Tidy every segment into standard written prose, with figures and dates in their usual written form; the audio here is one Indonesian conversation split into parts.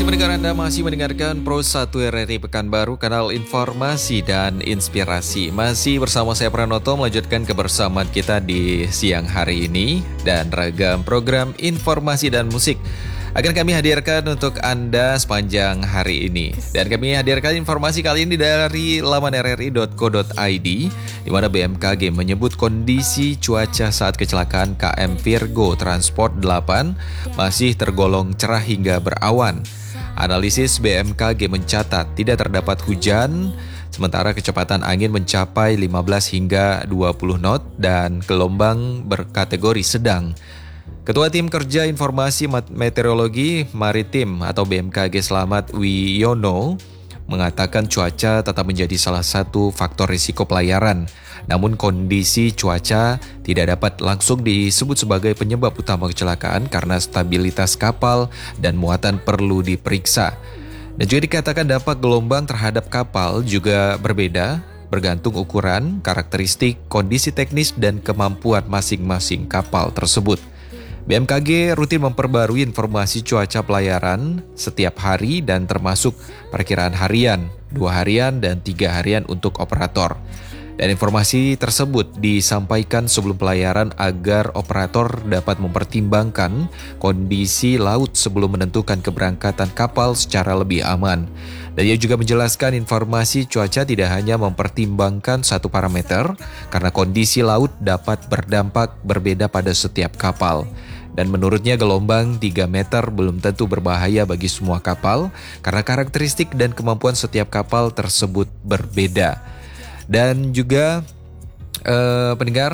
kasih pendengar, Anda masih mendengarkan Pro 1 RRI Pekanbaru, kanal informasi dan inspirasi. Masih bersama saya Pranoto melanjutkan kebersamaan kita di siang hari ini dan ragam program informasi dan musik akan kami hadirkan untuk Anda sepanjang hari ini. Dan kami hadirkan informasi kali ini dari laman rri.co.id, di mana BMKG menyebut kondisi cuaca saat kecelakaan KM Virgo Transport 8 masih tergolong cerah hingga berawan. Analisis BMKG mencatat tidak terdapat hujan, sementara kecepatan angin mencapai 15 hingga 20 knot dan gelombang berkategori sedang. Ketua Tim Kerja Informasi Meteorologi Maritim atau BMKG Slamet Wiono mengatakan cuaca tetap menjadi salah satu faktor risiko pelayaran. Namun kondisi cuaca tidak dapat langsung disebut sebagai penyebab utama kecelakaan karena stabilitas kapal dan muatan perlu diperiksa. Dan juga dikatakan dampak gelombang terhadap kapal juga berbeda bergantung ukuran, karakteristik, kondisi teknis dan kemampuan masing-masing kapal tersebut. BMKG rutin memperbarui informasi cuaca pelayaran setiap hari dan termasuk perkiraan harian, 2 harian, dan 3 harian untuk operator. Dan informasi tersebut disampaikan sebelum pelayaran agar operator dapat mempertimbangkan kondisi laut sebelum menentukan keberangkatan kapal secara lebih aman. Dan ia juga menjelaskan informasi cuaca tidak hanya mempertimbangkan satu parameter, karena kondisi laut dapat berdampak berbeda pada setiap kapal. Dan menurutnya gelombang 3 meter belum tentu berbahaya bagi semua kapal, karena karakteristik dan kemampuan setiap kapal tersebut berbeda. Dan juga pendengar,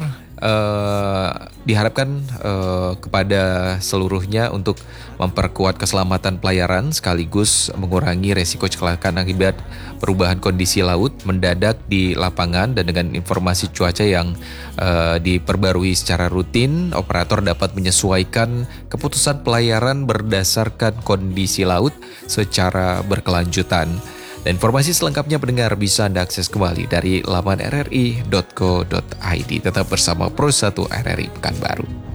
diharapkan kepada seluruhnya untuk memperkuat keselamatan pelayaran sekaligus mengurangi resiko kecelakaan akibat perubahan kondisi laut mendadak di lapangan. Dan dengan informasi cuaca yang diperbarui secara rutin, operator dapat menyesuaikan keputusan pelayaran berdasarkan kondisi laut secara berkelanjutan. Dan informasi selengkapnya pendengar bisa Anda akses kembali dari laman rri.co.id. Tetap bersama Pro 1 RRI Pekanbaru.